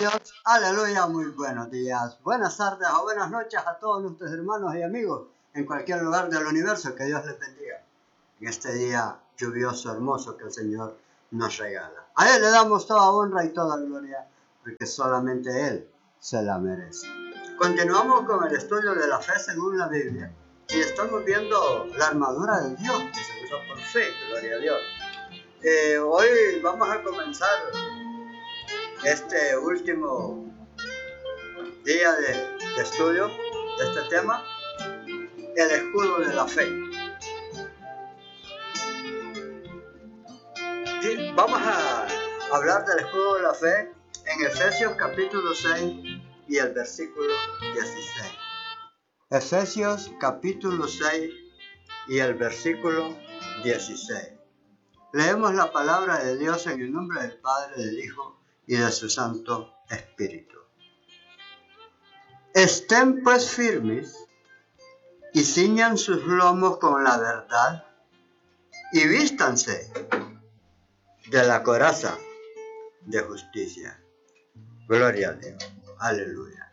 Dios, aleluya, muy buenos días, buenas tardes o buenas noches a todos nuestros hermanos y amigos en cualquier lugar del universo. Que Dios les bendiga en este día lluvioso, hermoso que el Señor nos regala. A Él le damos toda honra y toda gloria, porque solamente Él se la merece. Continuamos con el estudio de la fe según la Biblia y estamos viendo la armadura de Dios que se usa por fe, gloria a Dios. Hoy vamos a comenzar este último día de estudio de este tema, el escudo de la fe. Y vamos a hablar del escudo de la fe en Efesios capítulo 6 y el versículo 16. Efesios capítulo 6 y el versículo 16. Leemos la palabra de Dios en el nombre del Padre, del Hijo y de su Santo Espíritu. Estén pues firmes y ciñan sus lomos con la verdad y vístanse de la coraza de justicia. Gloria a Dios. Aleluya.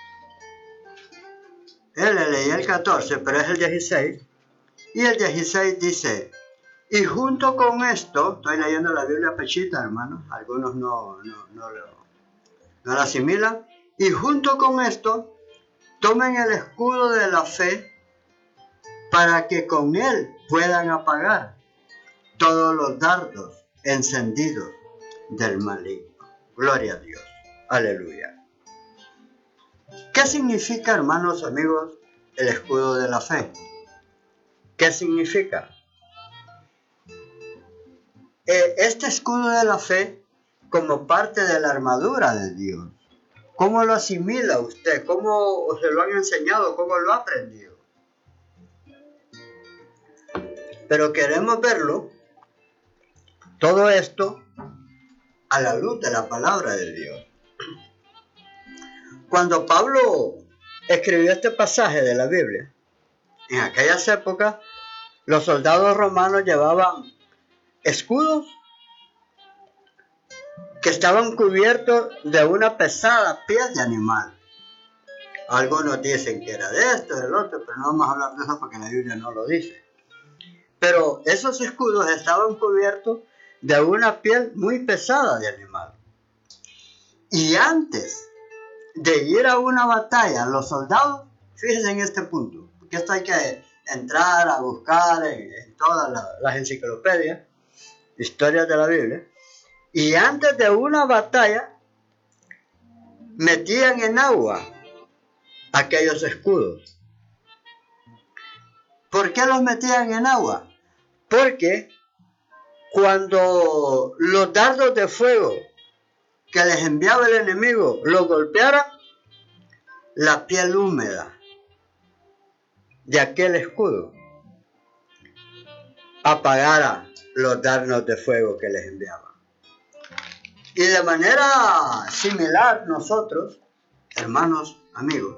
Él le leí el 14, pero es el 16. Y el 16 dice, y junto con esto, estoy leyendo la Biblia pechita, hermanos, algunos no lo asimilan, y junto con esto, tomen el escudo de la fe para que con él puedan apagar todos los dardos encendidos del maligno. Gloria a Dios. Aleluya. ¿Qué significa, hermanos, amigos, el escudo de la fe? ¿Qué significa? Este escudo de la fe como parte de la armadura de Dios. ¿Cómo lo asimila usted? ¿Cómo se lo han enseñado? ¿Cómo lo ha aprendido? Pero queremos verlo, todo esto, a la luz de la palabra de Dios. Cuando Pablo escribió este pasaje de la Biblia, en aquellas épocas, los soldados romanos llevaban escudos que estaban cubiertos de una pesada piel de animal. Algunos dicen que era de esto, del otro, pero no vamos a hablar de eso porque la Biblia no lo dice. Pero esos escudos estaban cubiertos de una piel muy pesada de animal. Y antes de ir a una batalla, los soldados, fíjense en este punto, porque esto hay que entrar a buscar en todas las enciclopedias, historias de la Biblia, y antes de una batalla, metían en agua aquellos escudos. ¿Por qué los metían en agua? Porque cuando los dardos de fuego que les enviaba el enemigo los golpeara, la piel húmeda de aquel escudo apagara los dardos de fuego que les enviaba. Y de manera similar nosotros, hermanos, amigos,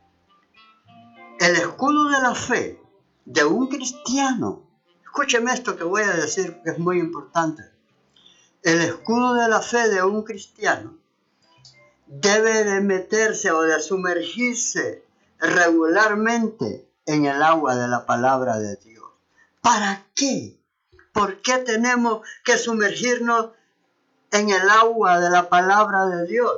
el escudo de la fe de un cristiano, escúcheme esto que voy a decir que es muy importante, el escudo de la fe de un cristiano debe de meterse o de sumergirse regularmente en el agua de la palabra de Dios. ¿Para qué? ¿Por qué tenemos que sumergirnos en el agua de la palabra de Dios?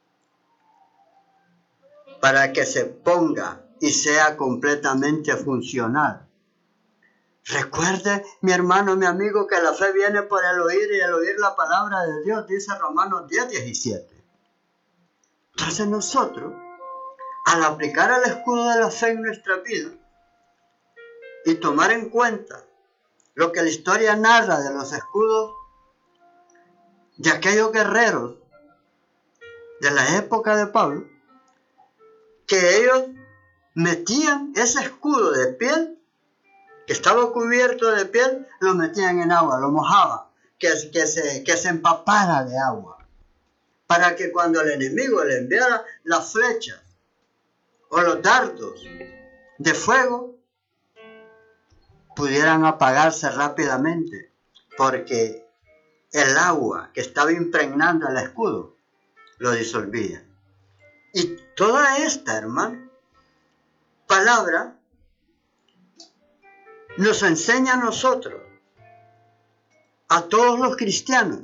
Para que se ponga y sea completamente funcional. Recuerde, mi hermano, mi amigo, que la fe viene por el oír y el oír la palabra de Dios, dice Romanos 10:17. Entonces nosotros, al aplicar el escudo de la fe en nuestra vida y tomar en cuenta lo que la historia narra de los escudos de aquellos guerreros de la época de Pablo, que ellos metían ese escudo de piel, que estaba cubierto de piel, lo metían en agua, lo mojaban, que se empapara de agua, para que cuando el enemigo le enviara las flechas o los dardos de fuego, pudieran apagarse rápidamente, porque el agua que estaba impregnando el escudo lo disolvía. Y toda esta, hermano, palabra nos enseña a nosotros, a todos los cristianos,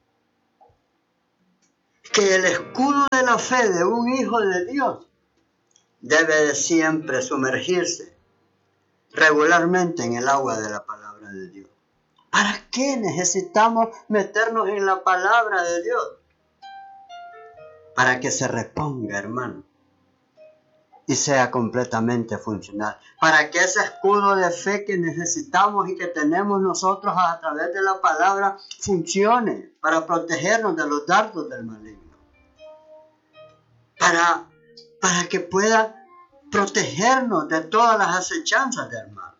que el escudo de la fe de un hijo de Dios debe de siempre sumergirse regularmente en el agua de la palabra de Dios. ¿Para qué necesitamos meternos en la palabra de Dios? Para que se reponga, hermano, y sea completamente funcional. Para que ese escudo de fe que necesitamos y que tenemos nosotros a través de la palabra funcione, para protegernos de los dardos del maligno. Para que pueda protegernos de todas las acechanzas del mal.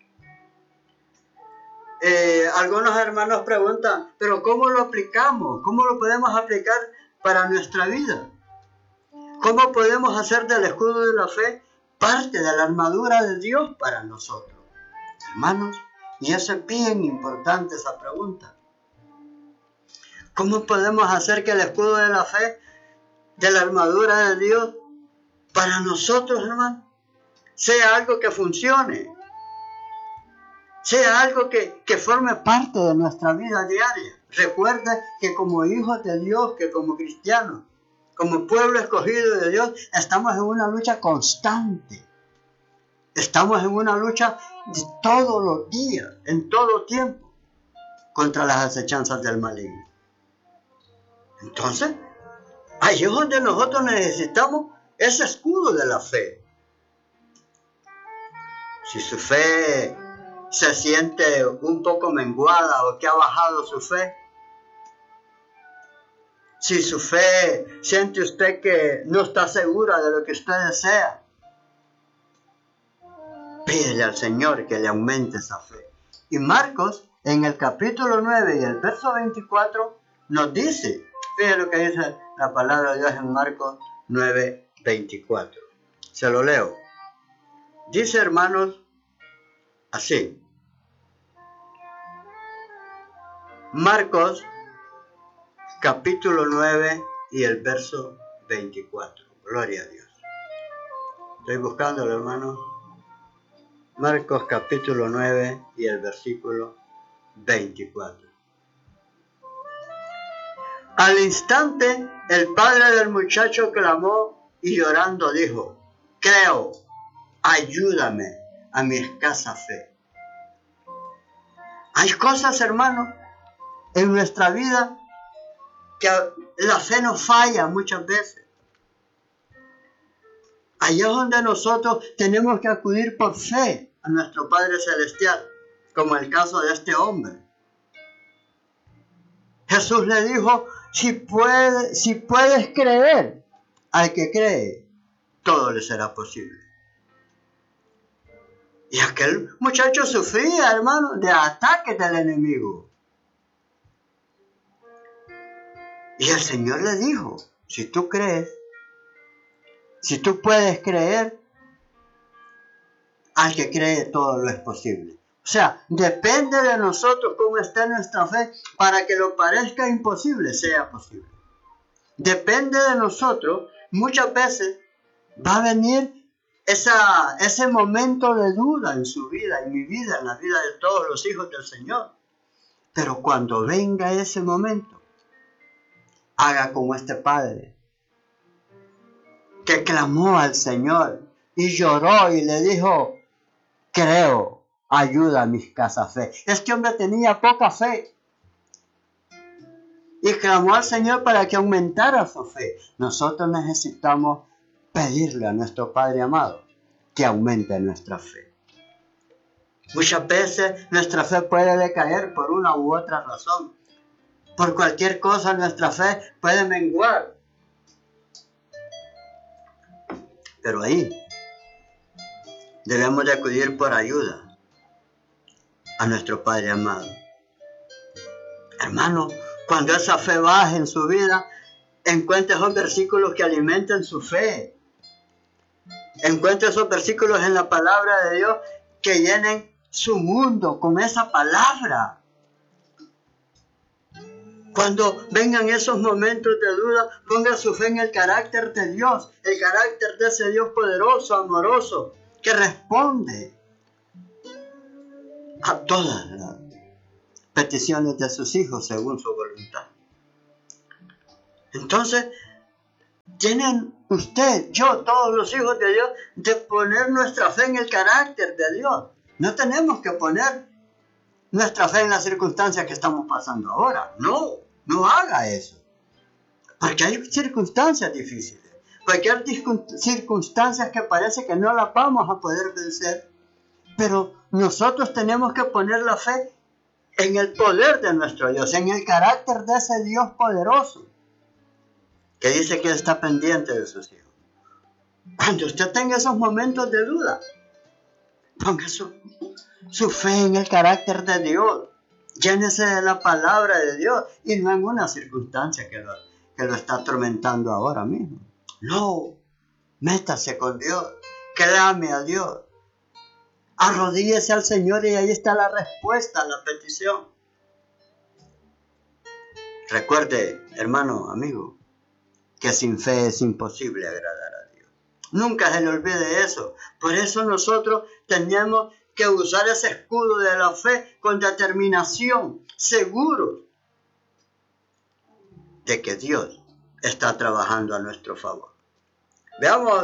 Algunos hermanos preguntan, ¿pero cómo lo aplicamos? ¿Cómo lo podemos aplicar para nuestra vida? ¿Cómo podemos hacer del escudo de la fe parte de la armadura de Dios para nosotros? Hermanos, y eso es bien importante esa pregunta. ¿Cómo podemos hacer que el escudo de la fe, de la armadura de Dios, para nosotros, hermano, sea algo que funcione? Sea algo que forme parte de nuestra vida diaria. Recuerda que como hijos de Dios, que como cristianos, como pueblo escogido de Dios, estamos en una lucha constante. Estamos en una lucha de todos los días, en todo tiempo, contra las acechanzas del maligno. Entonces, ahí es donde nosotros necesitamos ese escudo de la fe. Si su fe se siente un poco menguada o que ha bajado su fe, si su fe siente usted que no está segura de lo que usted desea, pídele al Señor que le aumente esa fe. Y Marcos, en el capítulo 9 y el verso 24, nos dice, fíjate lo que dice la palabra de Dios en Marcos 9, 24. Se lo leo. Dice, hermanos, así. Marcos, capítulo 9 y el verso 24. Gloria a Dios. Estoy buscándolo, hermano. Marcos, capítulo 9 y el versículo 24. Al instante, el padre del muchacho clamó y llorando dijo, creo, ayúdame a mi escasa fe. Hay cosas, hermano, en nuestra vida que la fe nos falla muchas veces. Allá es donde nosotros tenemos que acudir por fe a nuestro Padre Celestial, como el caso de este hombre. Jesús le dijo, si puedes creer, al que cree, todo le será posible. Y aquel muchacho sufría, hermano, de ataques del enemigo. Y el Señor le dijo, si tú crees, si tú puedes creer, al que cree todo lo es posible. O sea, depende de nosotros cómo esté nuestra fe para que lo parezca imposible sea posible. Depende de nosotros. Muchas veces va a venir ese momento de duda en su vida, en mi vida, en la vida de todos los hijos del Señor. Pero cuando venga ese momento, haga como este padre que clamó al Señor y lloró y le dijo, creo, ayuda a mi escasa fe. Este hombre tenía poca fe y clamó al Señor para que aumentara su fe. Nosotros necesitamos pedirle a nuestro Padre amado que aumente nuestra fe. Muchas veces nuestra fe puede decaer por una u otra razón. Por cualquier cosa nuestra fe puede menguar. Pero ahí debemos de acudir por ayuda a nuestro Padre amado. Hermano, cuando esa fe baje en su vida, encuentre esos versículos que alimenten su fe. Encuentre esos versículos en la palabra de Dios que llenen su mundo con esa palabra. Cuando vengan esos momentos de duda, ponga su fe en el carácter de Dios, el carácter de ese Dios poderoso, amoroso, que responde a todas las peticiones de sus hijos según su voluntad. Entonces, tienen usted, yo, todos los hijos de Dios, de poner nuestra fe en el carácter de Dios. No tenemos que poner nuestra fe en las circunstancias que estamos pasando ahora. No haga eso. Porque hay circunstancias difíciles. Porque hay circunstancias que parece que no las vamos a poder vencer. Pero nosotros tenemos que poner la fe en el poder de nuestro Dios, en el carácter de ese Dios poderoso, que dice que está pendiente de sus hijos. Cuando usted tenga esos momentos de duda, ponga su fe en el carácter de Dios. Llénese de la palabra de Dios y no en una circunstancia que lo está atormentando ahora mismo. No, métase con Dios, clame a Dios, arrodíllese al Señor y ahí está la respuesta a la petición. Recuerde, hermano, amigo, que sin fe es imposible agradar a Dios. Nunca se le olvide eso. Por eso nosotros tenemos que usar ese escudo de la fe con determinación, seguros de que Dios está trabajando a nuestro favor. Veamos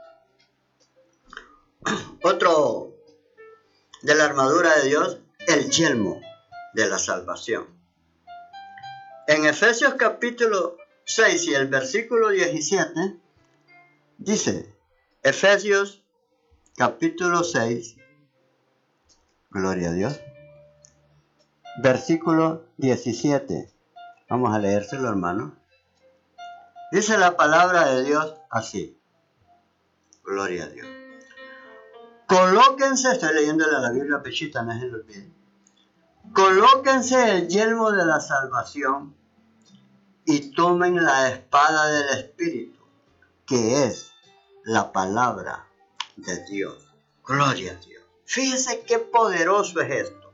otro de la armadura de Dios, el yelmo de la salvación. En Efesios capítulo 6 y el versículo 17, dice, Efesios capítulo 6, gloria a Dios, versículo 17, vamos a leérselo, hermano. Dice la palabra de Dios así, gloria a Dios. Colóquense, estoy leyéndole a la Biblia pechita, no se lo olviden. Colóquense el yelmo de la salvación y tomen la espada del Espíritu, que es la palabra de Dios. Gloria a Dios. Fíjense qué poderoso es esto.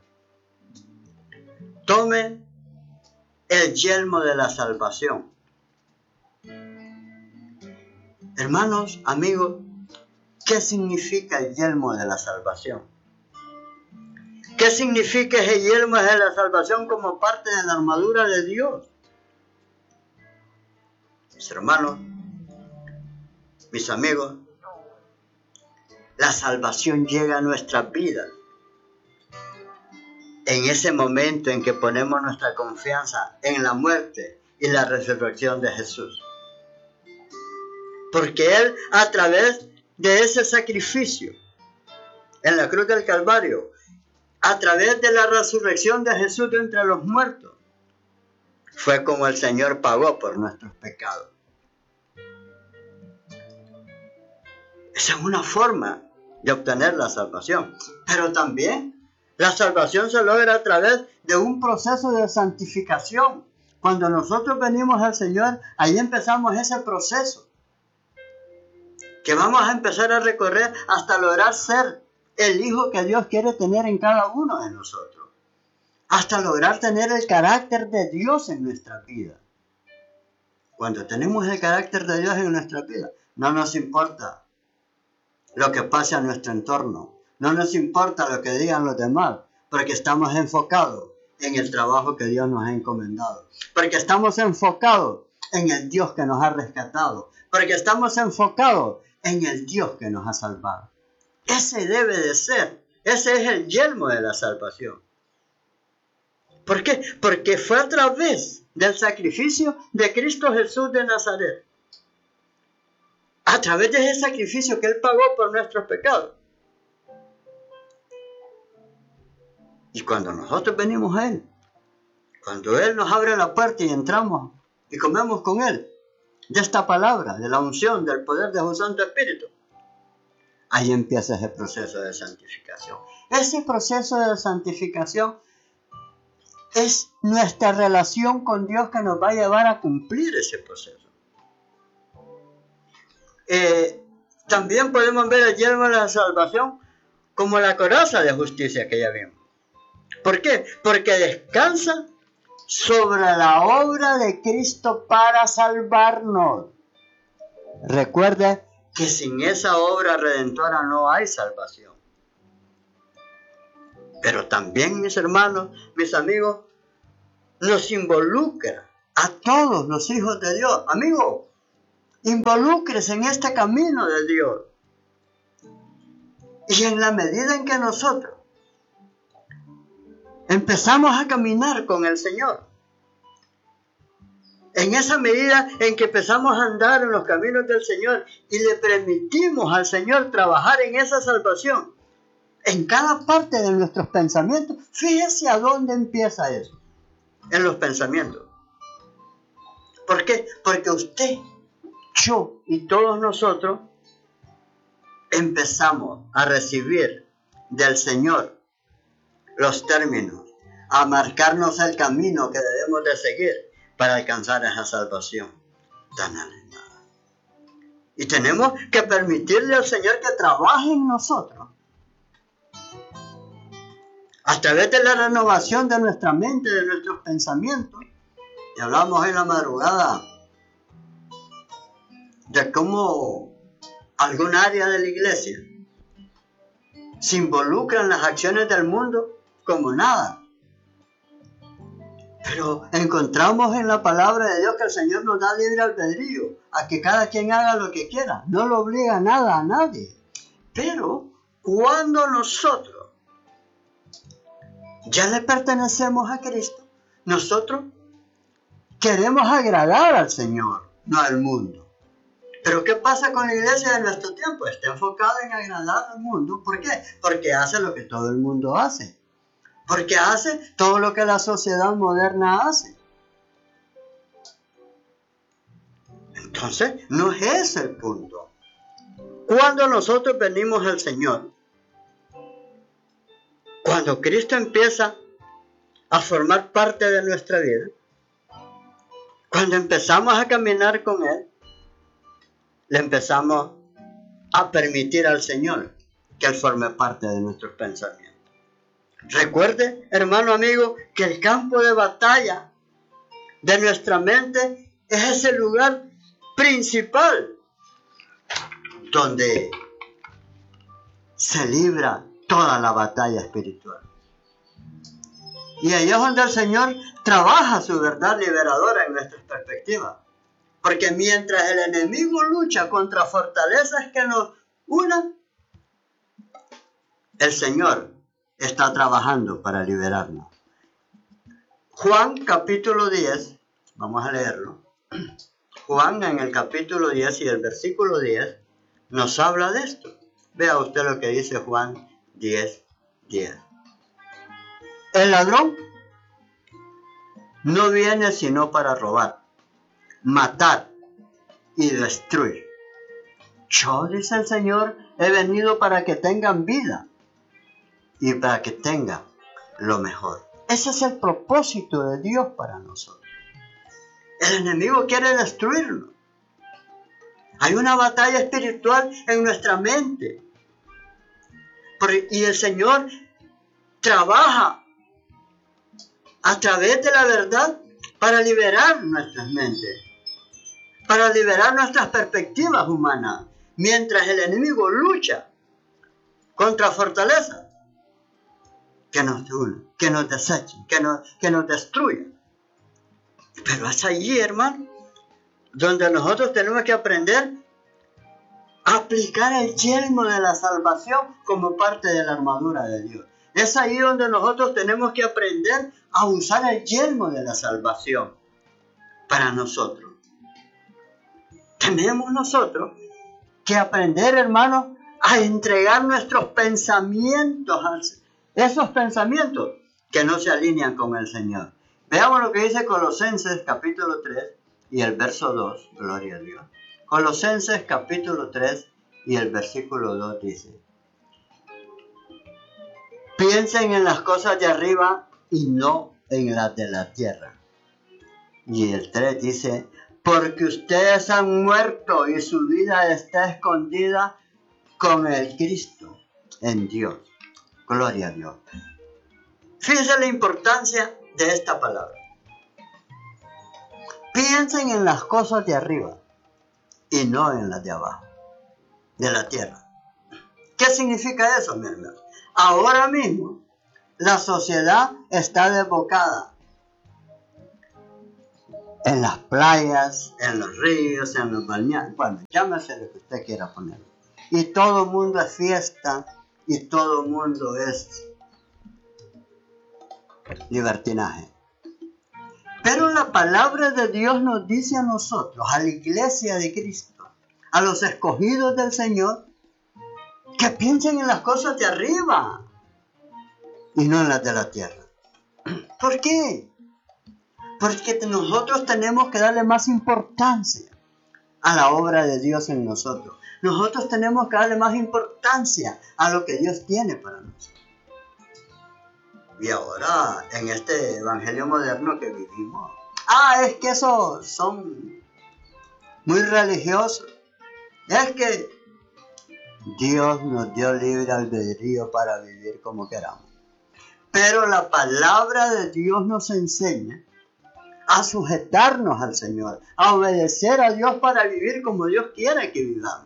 Tomen el yelmo de la salvación. Hermanos, amigos, ¿qué significa el yelmo de la salvación? ¿Qué significa ese yelmo de la salvación como parte de la armadura de Dios? Mis hermanos, mis amigos, la salvación llega a nuestras vidas en ese momento en que ponemos nuestra confianza en la muerte y la resurrección de Jesús. Porque Él, a través de ese sacrificio en la cruz del Calvario, a través de la resurrección de Jesús de entre los muertos, fue como el Señor pagó por nuestros pecados. Esa es una forma de obtener la salvación. Pero también la salvación se logra a través de un proceso de santificación. Cuando nosotros venimos al Señor, ahí empezamos ese proceso, que vamos a empezar a recorrer hasta lograr ser el hijo que Dios quiere tener en cada uno de nosotros. Hasta lograr tener el carácter de Dios en nuestra vida. Cuando tenemos el carácter de Dios en nuestra vida, no nos importa lo que pase a nuestro entorno. No nos importa lo que digan los demás, porque estamos enfocados en el trabajo que Dios nos ha encomendado. Porque estamos enfocados en el Dios que nos ha rescatado. Porque estamos enfocados en el Dios que nos ha salvado. Ese debe de ser. Ese es el yelmo de la salvación. ¿Por qué? Porque fue a través del sacrificio de Cristo Jesús de Nazaret. A través de ese sacrificio que Él pagó por nuestros pecados. Y cuando nosotros venimos a Él, cuando Él nos abre la puerta y entramos y comemos con Él, de esta palabra, de la unción, del poder de su Santo Espíritu, ahí empieza ese proceso de santificación. Ese proceso de santificación es nuestra relación con Dios que nos va a llevar a cumplir ese proceso. También podemos ver el yelmo de la salvación como la coraza de justicia que ya vimos. ¿Por qué? Porque descansa sobre la obra de Cristo para salvarnos. Recuerde que sin esa obra redentora no hay salvación. Pero también, mis hermanos, mis amigos, nos involucra a todos los hijos de Dios. Amigos, involúcrese en este camino de Dios. Y en la medida en que nosotros empezamos a caminar con el Señor, en esa medida en que empezamos a andar en los caminos del Señor y le permitimos al Señor trabajar en esa salvación, en cada parte de nuestros pensamientos, fíjese a dónde empieza eso, en los pensamientos. ¿Por qué? Porque usted, yo y todos nosotros empezamos a recibir del Señor los términos, a marcarnos el camino que debemos de seguir para alcanzar esa salvación tan anhelada. Y tenemos que permitirle al Señor que trabaje en nosotros a través de la renovación de nuestra mente, de nuestros pensamientos. Y hablamos en la madrugada de cómo algún área de la iglesia se involucra en las acciones del mundo como nada. Pero encontramos en la palabra de Dios que el Señor nos da libre albedrío a que cada quien haga lo que quiera. No lo obliga nada a nadie. Pero cuando nosotros ya le pertenecemos a Cristo, nosotros queremos agradar al Señor, no al mundo. Pero ¿qué pasa con la iglesia de nuestro tiempo? Está enfocada en agradar al mundo. ¿Por qué? Porque hace lo que todo el mundo hace. Porque hace todo lo que la sociedad moderna hace. Entonces, no es ese el punto. Cuando nosotros venimos al Señor, cuando Cristo empieza a formar parte de nuestra vida, cuando empezamos a caminar con Él, le empezamos a permitir al Señor que Él forme parte de nuestros pensamientos. Recuerde, hermano amigo, que el campo de batalla de nuestra mente es ese lugar principal donde se libra toda la batalla espiritual. Y ahí es donde el Señor trabaja su verdad liberadora en nuestras perspectivas. Porque mientras el enemigo lucha contra fortalezas que nos unan, el Señor está trabajando para liberarnos. Juan capítulo 10, vamos a leerlo. Juan en el capítulo 10 y el versículo 10 nos habla de esto. Vea usted lo que dice Juan 10, 10. El ladrón no viene sino para robar, matar y destruir. Yo, dice el Señor, he venido para que tengan vida y para que tengan lo mejor. Ese es el propósito de Dios para nosotros. El enemigo quiere destruirnos. Hay una batalla espiritual en nuestra mente. Y el Señor trabaja a través de la verdad para liberar nuestras mentes, para liberar nuestras perspectivas humanas, mientras el enemigo lucha contra fortalezas que nos unen, que nos desechen, que nos destruyan. Pero es allí, hermano, donde nosotros tenemos que aprender a aplicar el yelmo de la salvación como parte de la armadura de Dios. Es ahí donde nosotros tenemos que aprender a usar el yelmo de la salvación para nosotros. Tenemos nosotros que aprender, hermanos, a entregar nuestros pensamientos, esos pensamientos que no se alinean con el Señor. Veamos lo que dice Colosenses capítulo 3 y el verso 2, gloria a Dios. Colosenses capítulo 3 y el versículo 2 dice: piensen en las cosas de arriba y no en las de la tierra. Y el 3 dice: porque ustedes han muerto y su vida está escondida con el Cristo en Dios. Gloria a Dios. Fíjense la importancia de esta palabra. Piensen en las cosas de arriba y no en las de abajo, de la tierra. ¿Qué significa eso, mi hermano? Ahora mismo, la sociedad está desbocada en las playas, en los ríos, en los balnearios. Bueno, llámese lo que usted quiera poner. Y todo el mundo es fiesta y todo el mundo es libertinaje. Pero la palabra de Dios nos dice a nosotros, a la iglesia de Cristo, a los escogidos del Señor, que piensen en las cosas de arriba y no en las de la tierra. ¿Por qué? Porque nosotros tenemos que darle más importancia a la obra de Dios en nosotros. Nosotros tenemos que darle más importancia a lo que Dios tiene para nosotros. Y ahora, en este evangelio moderno que vivimos, es que esos son muy religiosos. Es que Dios nos dio libre albedrío para vivir como queramos. Pero la palabra de Dios nos enseña a sujetarnos al Señor, a obedecer a Dios para vivir como Dios quiere que vivamos.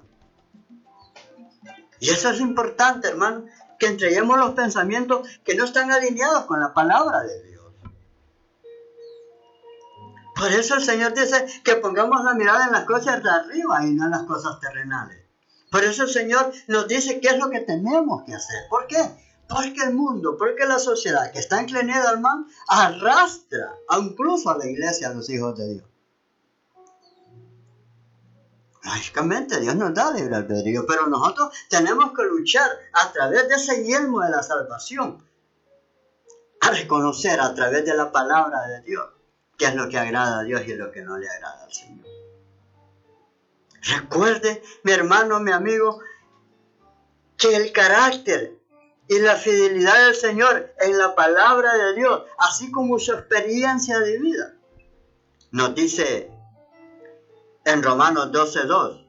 Y eso es importante, hermano, que entreguemos los pensamientos que no están alineados con la palabra de Dios. Por eso el Señor dice que pongamos la mirada en las cosas de arriba y no en las cosas terrenales. Por eso el Señor nos dice qué es lo que tenemos que hacer. ¿Por qué? Porque el mundo, porque la sociedad que está inclinada al mal, arrastra incluso a la iglesia, a los hijos de Dios. Lógicamente Dios nos da libre albedrío, pero nosotros tenemos que luchar a través de ese yelmo de la salvación, a reconocer a través de la palabra de Dios qué es lo que agrada a Dios y lo que no le agrada al Señor. Recuerde, mi hermano, mi amigo, que el carácter y la fidelidad del Señor en la palabra de Dios, así como su experiencia de vida, nos dice en Romanos 12:2,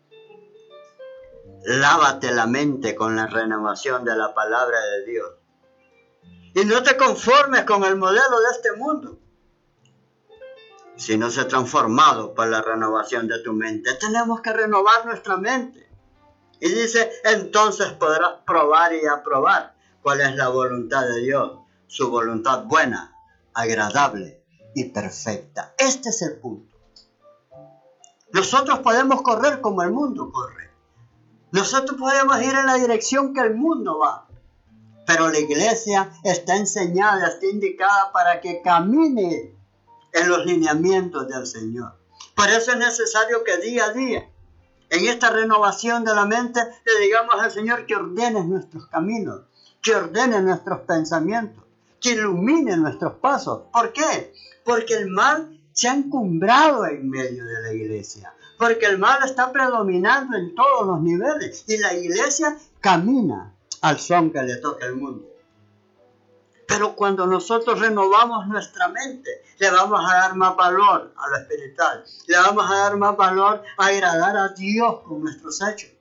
lávate la mente con la renovación de la palabra de Dios. Y no te conformes con el modelo de este mundo, sino sé transformado por la renovación de tu mente. Tenemos que renovar nuestra mente. Y dice, entonces podrás probar y aprobar cuál es la voluntad de Dios, su voluntad buena, agradable y perfecta. Este es el punto. Nosotros podemos correr como el mundo corre. Nosotros podemos ir en la dirección que el mundo va. Pero la iglesia está enseñada, está indicada para que camine en los lineamientos del Señor. Por eso es necesario que día a día, en esta renovación de la mente, le digamos al Señor que ordene nuestros caminos, que ordene nuestros pensamientos, que ilumine nuestros pasos. ¿Por qué? Porque el mal se ha encumbrado en medio de la iglesia, porque el mal está predominando en todos los niveles y la iglesia camina al son que le toca al mundo. Pero cuando nosotros renovamos nuestra mente, le vamos a dar más valor a lo espiritual, le vamos a dar más valor a agradar a Dios con nuestros hechos.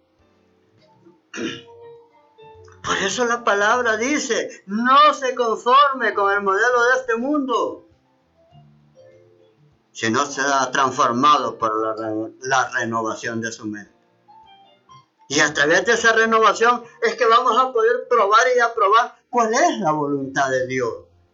Por eso la palabra dice, no se conforme con el modelo de este mundo, sino será transformado por la renovación de su mente. Y a través de esa renovación es que vamos a poder probar y aprobar cuál es la voluntad de Dios.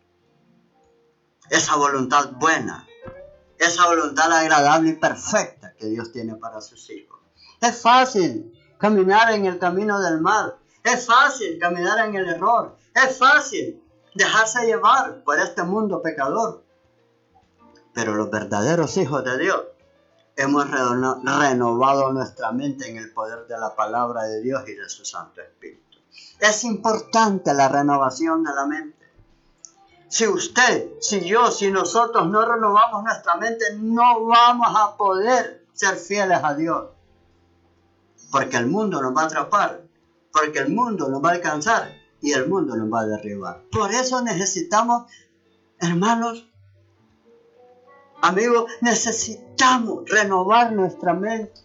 Esa voluntad buena, esa voluntad agradable y perfecta que Dios tiene para sus hijos. Es fácil caminar en el camino del mal. Es fácil caminar en el error. Es fácil dejarse llevar por este mundo pecador. Pero los verdaderos hijos de Dios hemos renovado nuestra mente en el poder de la palabra de Dios y de su Santo Espíritu. Es importante la renovación de la mente. Si usted, si yo, si nosotros no renovamos nuestra mente, no vamos a poder ser fieles a Dios. Porque el mundo nos va a atrapar, porque el mundo nos va a alcanzar y el mundo nos va a derribar. Por eso necesitamos, hermanos, amigos, necesitamos renovar nuestra mente.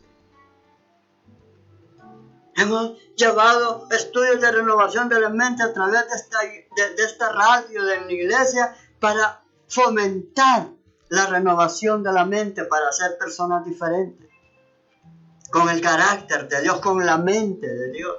Hemos llevado estudios de renovación de la mente a través de esta radio de la iglesia para fomentar la renovación de la mente para ser personas diferentes, con el carácter de Dios, con la mente de Dios.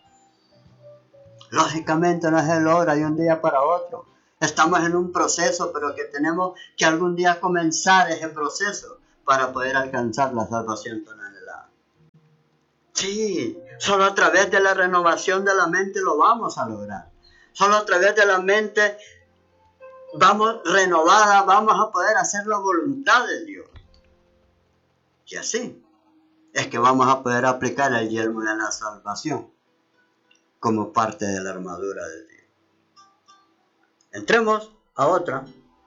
Lógicamente no se logra de un día para otro. Estamos en un proceso, pero que tenemos que algún día comenzar ese proceso para poder alcanzar la salvación tan anhelada. Sí, solo a través de la renovación de la mente lo vamos a lograr. Solo a través de la mente renovada vamos a poder hacer la voluntad de Dios. Y así es que vamos a poder aplicar el yelmo de la salvación como parte de la armadura de Dios. Entremos a otra,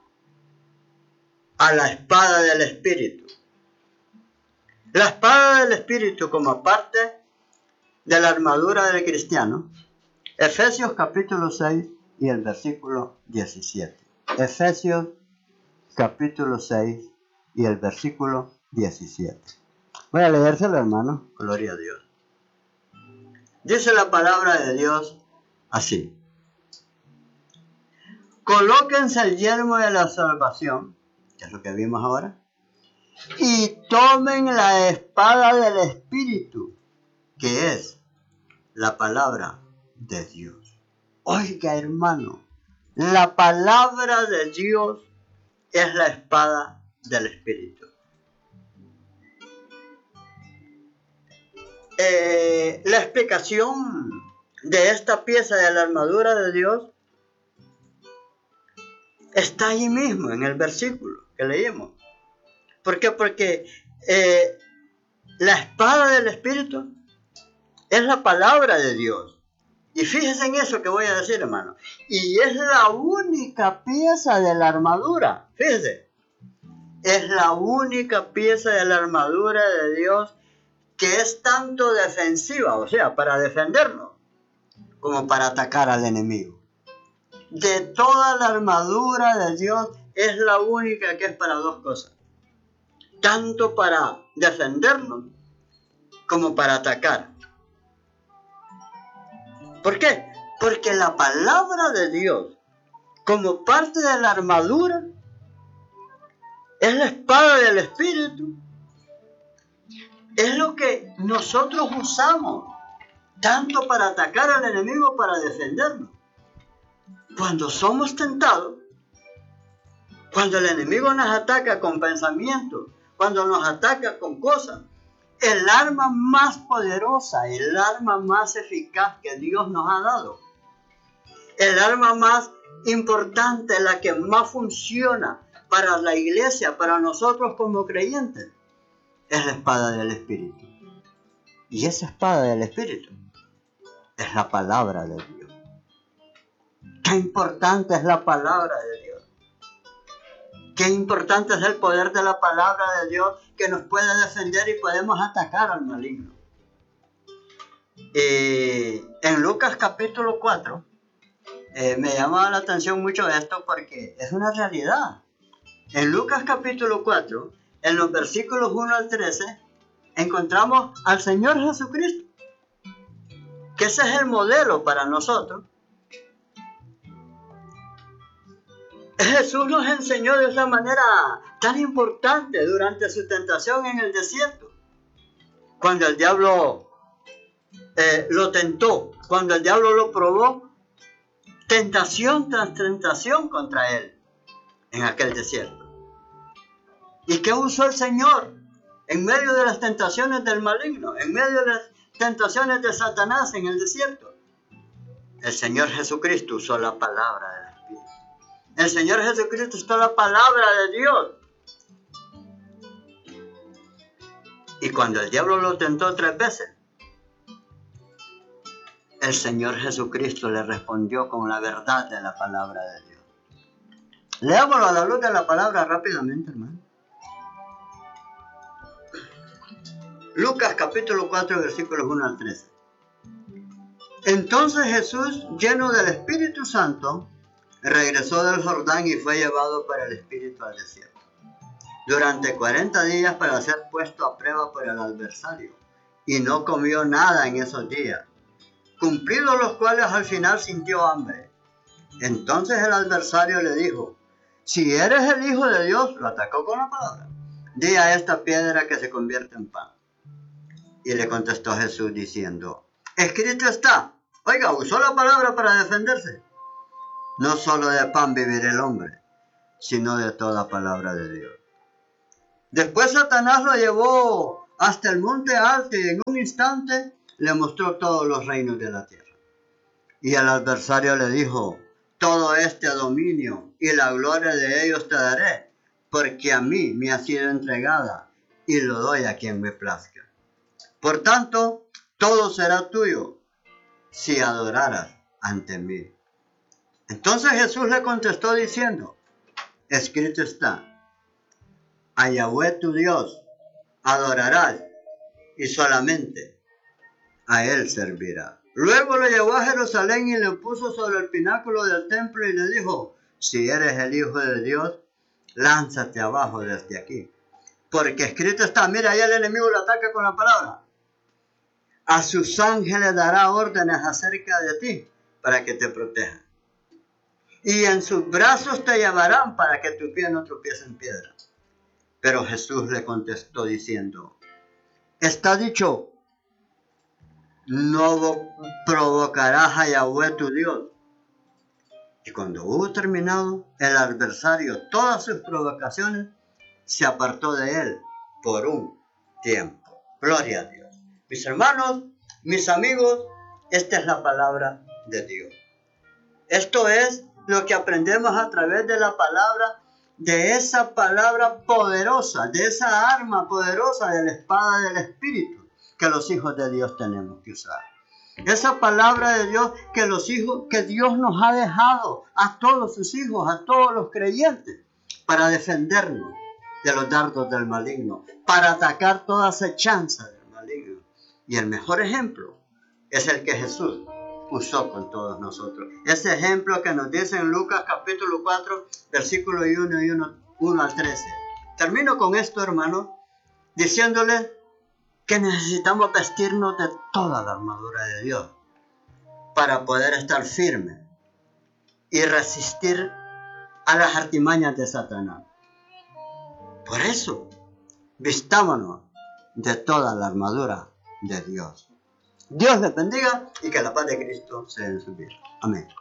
a la espada del Espíritu. La espada del Espíritu como parte de la armadura del cristiano. Efesios capítulo 6 y el versículo 17. Efesios capítulo 6 y el versículo 17. Voy a leérselo, hermano. Gloria a Dios. Dice la palabra de Dios así. Colóquense el yelmo de la salvación, que es lo que vimos ahora, y tomen la espada del Espíritu, que es la palabra de Dios. Oiga, hermano, la palabra de Dios es la espada del Espíritu. La explicación de esta pieza de la armadura de Dios está ahí mismo en el versículo que leímos. ¿Por qué? Porque la espada del Espíritu es la palabra de Dios. Y fíjense en eso que voy a decir, hermano. Y es la única pieza de la armadura. Fíjense. Es la única pieza de la armadura de Dios que es tanto defensiva, o sea, para defendernos, como para atacar al enemigo. De toda la armadura de Dios es la única que es para dos cosas. Tanto para defendernos como para atacar. ¿Por qué? Porque la palabra de Dios, como parte de la armadura, es la espada del Espíritu. Es lo que nosotros usamos, tanto para atacar al enemigo como para defendernos. Cuando somos tentados, cuando el enemigo nos ataca con pensamientos, cuando nos ataca con cosas, el arma más poderosa, el arma más eficaz que Dios nos ha dado, el arma más importante, la que más funciona para la iglesia, para nosotros como creyentes, es la espada del Espíritu. Y esa espada del Espíritu es la palabra de Dios. Qué importante es la palabra de Dios. Qué importante es el poder de la palabra de Dios que nos puede defender y podemos atacar al maligno. En Lucas capítulo 4, me llama la atención mucho esto porque es una realidad. En Lucas capítulo 4, en los versículos 1 al 13, encontramos al Señor Jesucristo, que ese es el modelo para nosotros. Jesús nos enseñó de esa manera tan importante durante su tentación en el desierto. Cuando el diablo lo tentó, cuando el diablo lo probó, tentación tras tentación contra él en aquel desierto. ¿Y qué usó el Señor en medio de las tentaciones del maligno, en medio de las tentaciones de Satanás en el desierto? El Señor Jesucristo usó la palabra del Espíritu. El Señor Jesucristo usó la palabra de Dios. Y cuando el diablo lo tentó 3 veces, el Señor Jesucristo le respondió con la verdad de la palabra de Dios. Leámoslo a la luz de la palabra rápidamente, hermano. Lucas capítulo 4, versículos 1 al 13. Entonces Jesús, lleno del Espíritu Santo, regresó del Jordán y fue llevado por el Espíritu al desierto, durante 40 días para ser puesto a prueba por el adversario, y no comió nada en esos días, cumplidos los cuales al final sintió hambre. Entonces el adversario le dijo: si eres el Hijo de Dios, lo atacó con la palabra, di a esta piedra que se convierte en pan. Y le contestó Jesús diciendo, escrito está. Oiga, usó la palabra para defenderse. No solo de pan vivirá el hombre, sino de toda palabra de Dios. Después Satanás lo llevó hasta el monte alto y en un instante le mostró todos los reinos de la tierra. Y el adversario le dijo, todo este dominio y la gloria de ellos te daré, porque a mí me ha sido entregada y lo doy a quien me plazca. Por tanto, todo será tuyo si adoraras ante mí. Entonces Jesús le contestó diciendo, escrito está, a Yahweh tu Dios adorarás y solamente a él servirás. Luego lo llevó a Jerusalén y le puso sobre el pináculo del templo y le dijo, si eres el Hijo de Dios, lánzate abajo desde aquí. Porque escrito está, mira, ahí el enemigo lo ataca con la palabra. A sus ángeles dará órdenes acerca de ti para que te protejan. Y en sus brazos te llevarán para que tu pie no tropiece en piedra. Pero Jesús le contestó diciendo, está dicho, no provocarás a Yahweh tu Dios. Y cuando hubo terminado, el adversario, todas sus provocaciones, se apartó de él por un tiempo. Gloria a Dios. Mis hermanos, mis amigos, esta es la palabra de Dios. Esto es lo que aprendemos a través de la palabra, de esa palabra poderosa, de esa arma poderosa de la espada del Espíritu que los hijos de Dios tenemos que usar. Esa palabra de Dios que Dios nos ha dejado a todos sus hijos, a todos los creyentes, para defendernos de los dardos del maligno, para atacar toda acechanza del maligno. Y el mejor ejemplo es el que Jesús usó con todos nosotros. Ese ejemplo que nos dice en Lucas capítulo 4, versículo 1 al 13. Termino con esto, hermano, diciéndoles que necesitamos vestirnos de toda la armadura de Dios para poder estar firmes y resistir a las artimañas de Satanás. Por eso, vistámonos de toda la armadura de Dios. Dios les bendiga y que la paz de Cristo sea en su vida. Amén.